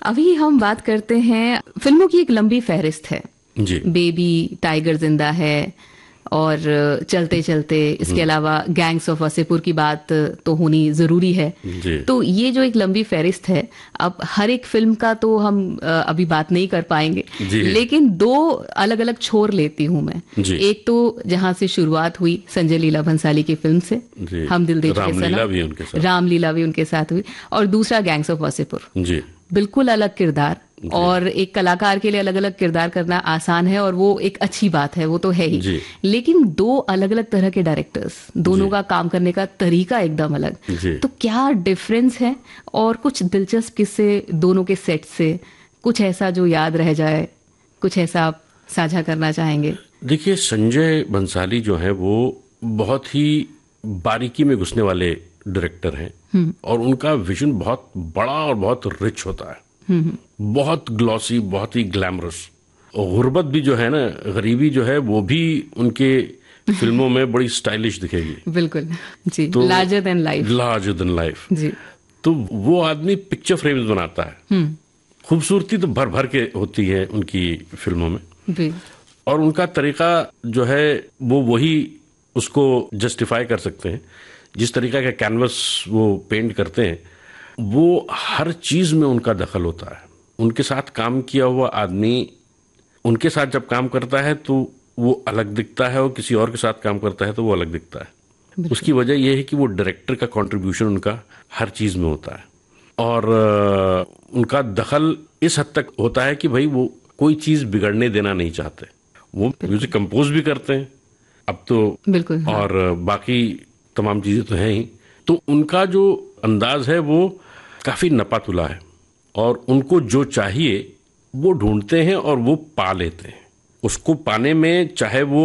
अभी हम बात करते हैं, फिल्मों की एक लंबी फहरिस्त है जी। बेबी, टाइगर जिंदा है और चलते चलते, इसके अलावा गैंग्स ऑफ वासेपुर की बात तो होनी जरूरी है जी। तो ये जो एक लंबी फहरिस्त है, अब हर एक फिल्म का तो हम अभी बात नहीं कर पाएंगे, लेकिन दो अलग अलग छोर लेती हूं मैं। एक तो जहां से शुरुआत हुई संजय लीला भंसाली की फिल्म से, हम दिल दे चुके सनम, रामलीला भी उनके साथ हुई, और दूसरा गैंग्स ऑफ वासेपुर। बिल्कुल अलग किरदार, और एक कलाकार के लिए अलग अलग किरदार करना आसान है और वो एक अच्छी बात है, वो तो है ही, लेकिन दो अलग अलग तरह के डायरेक्टर्स, दोनों का काम करने का तरीका एकदम अलग, तो क्या डिफरेंस है और कुछ दिलचस्प किस्से दोनों के सेट से, कुछ ऐसा जो याद रह जाए, कुछ ऐसा आप साझा करना चाहेंगे? देखिए, संजय बंसाली जो है वो बहुत ही बारीकी में घुसने वाले डायरेक्टर हैं और उनका विजन बहुत बड़ा और बहुत रिच होता है, बहुत ग्लॉसी, बहुत ही ग्लैमरस। गुर्बत भी जो है ना, गरीबी जो है, वो भी उनके फिल्मों में बड़ी स्टाइलिश दिखेगी। बिल्कुल जी, तो लार्जर देन लाइफ जी। तो वो आदमी पिक्चर फ्रेम्स बनाता है, खूबसूरती तो भर भर के होती है उनकी फिल्मों में भी, और उनका तरीका जो है वो वही उसको जस्टिफाई कर सकते हैं। जिस तरीका का कैनवस वो पेंट करते हैं, वो हर चीज में उनका दखल होता है। उनके साथ काम किया हुआ आदमी उनके साथ जब काम करता है तो वो अलग दिखता है, और किसी और के साथ काम करता है तो वो अलग दिखता है। उसकी वजह यह है कि वो डायरेक्टर का कंट्रीब्यूशन उनका हर चीज में होता है, और उनका दखल इस हद तक होता है कि भाई वो कोई चीज बिगड़ने देना नहीं चाहते। वो म्यूजिक कंपोज भी करते हैं अब तो, बिल्कुल, हाँ। और बाकी तमाम चीजें तो हैं ही। तो उनका जो अंदाज है वो काफी नपा तुला है, और उनको जो चाहिए वो ढूंढते हैं और वो पा लेते हैं। उसको पाने में चाहे वो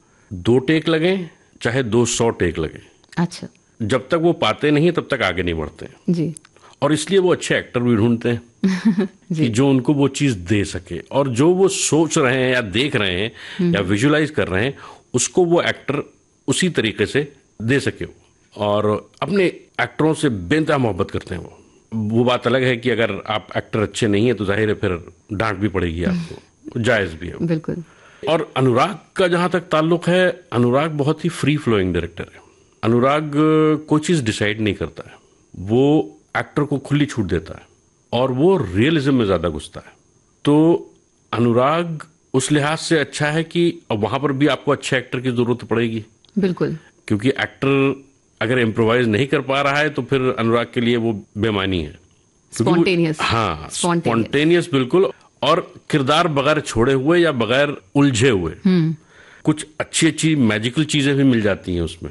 2 टेक लगे, चाहे 200 टेक लगे, अच्छा, जब तक वो पाते नहीं तब तक आगे नहीं बढ़ते जी। और इसलिए वो अच्छे एक्टर भी ढूंढते हैं कि जो उनको वो चीज दे सके, और जो वो सोच रहे हैं या देख रहे हैं या विजुलाइज कर रहे हैं, उसको वो एक्टर उसी तरीके से दे सके। और अपने एक्टरों से बेइंतहा मोहब्बत करते हैं वो बात अलग है कि अगर आप एक्टर अच्छे नहीं है तो जाहिर है फिर डांट भी पड़ेगी आपको, जायज भी है बिल्कुल। और अनुराग का जहां तक ताल्लुक है, अनुराग बहुत ही फ्री फ्लोइंग डायरेक्टर है। अनुराग कोई चीज डिसाइड नहीं करता है, वो एक्टर को खुली छूट देता है और वो रियलिज्म में ज्यादा घुसता है। तो अनुराग उस लिहाज से अच्छा है कि वहां पर भी आपको अच्छे एक्टर की जरूरत पड़ेगी, बिल्कुल, क्योंकि एक्टर अगर इम्प्रोवाइज नहीं कर पा रहा है तो फिर अनुराग के लिए वो बेमानी है। स्पॉन्टेनियस, हाँ, स्पॉन्टेनियस बिल्कुल, और किरदार बगैर छोड़े हुए या बगैर उलझे हुए। कुछ अच्छी अच्छी मैजिकल चीजें भी मिल जाती हैं उसमें।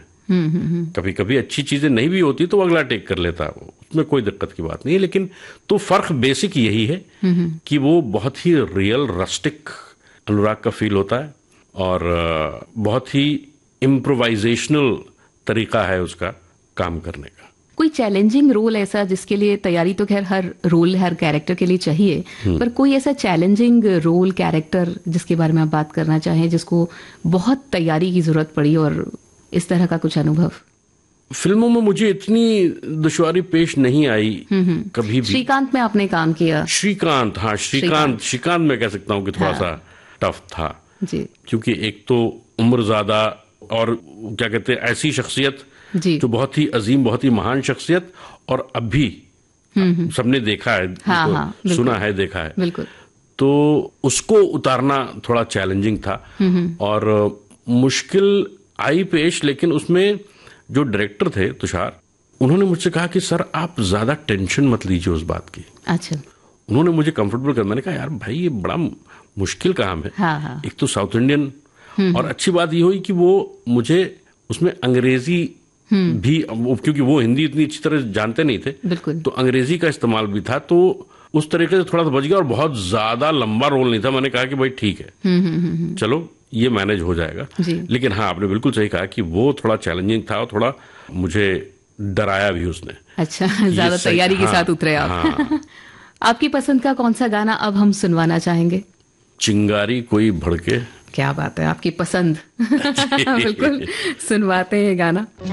कभी कभी अच्छी चीजें नहीं भी होती तो वो अगला टेक कर लेता है, उसमें कोई दिक्कत की बात नहीं है। लेकिन तो फर्क बेसिक यही है कि वो बहुत ही रियल रस्टिक अनुराग का फील होता है, और बहुत ही इम्प्रोवाइजेशनल तरीका है उसका काम करने का। कोई चैलेंजिंग रोल ऐसा जिसके लिए तैयारी तो खैर हर रोल हर कैरेक्टर के लिए चाहिए, पर कोई ऐसा चैलेंजिंग रोल कैरेक्टर जिसके बारे में आप बात करना चाहें, जिसको बहुत तैयारी की जरूरत पड़ी और इस तरह का कुछ अनुभव? फिल्मों में मुझे इतनी दुश्वारी पेश नहीं आई कभी भी। श्रीकांत में आपने काम किया? श्रीकांत, हाँ, श्रीकांत में कह सकता हूँ कि थोड़ा सा टफ था जी, क्योंकि एक तो उम्र ज्यादा, और क्या कहते हैं, ऐसी शख्सियत जो बहुत ही अजीम, बहुत ही महान शख्सियत, और अब भी सबने देखा है, हाँ, सुना है, देखा है, बिल्कुल। तो उसको उतारना थोड़ा चैलेंजिंग था और मुश्किल आई पेश। लेकिन उसमें जो डायरेक्टर थे तुषार, उन्होंने मुझसे कहा कि सर आप ज्यादा टेंशन मत लीजिए उस बात की। अच्छा। उन्होंने मुझे कंफर्टेबल कर, मैंने कहा यार भाई ये बड़ा मुश्किल काम है। हाँ। एक तो साउथ इंडियन, और अच्छी बात ये हुई कि वो मुझे उसमें अंग्रेजी भी, क्योंकि वो हिंदी इतनी अच्छी तरह जानते नहीं थे, बिल्कुल, तो अंग्रेजी का इस्तेमाल भी था, तो उस तरीके से थोड़ा सा बच गया, और बहुत ज्यादा लंबा रोल नहीं था। मैंने कहा कि भाई ठीक है, चलो ये मैनेज हो जाएगा। लेकिन हाँ, आपने बिल्कुल सही कहा कि वो थोड़ा चैलेंजिंग था और थोड़ा मुझे डराया भी उसने। अच्छा, ज्यादा तैयारी के साथ उतरे आप। हाँ। आपकी पसंद का कौन सा गाना अब हम सुनवाना चाहेंगे? चिंगारी कोई भड़के। क्या बात है, आपकी पसंद। बिल्कुल, सुनवाते हैं गाना।